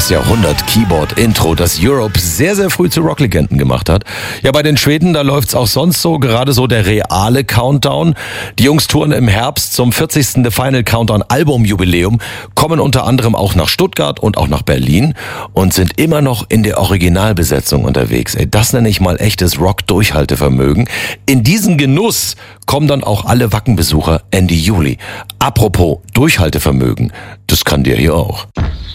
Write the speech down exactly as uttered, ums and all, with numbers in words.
Das Jahrhundert-Keyboard-Intro, das Europe sehr, sehr früh zu Rocklegenden gemacht hat. Ja, bei den Schweden, da läuft's auch sonst so, gerade so der reale Countdown. Die Jungs touren im Herbst zum vierzigsten The Final Countdown Albumjubiläum, kommen unter anderem auch nach Stuttgart und auch nach Berlin und sind immer noch in der Originalbesetzung unterwegs. Ey, das nenne ich mal echtes Rock-Durchhaltevermögen. In diesen Genuss kommen dann auch alle Wacken-Besucher Ende Juli. Apropos Durchhaltevermögen, das kann der hier auch.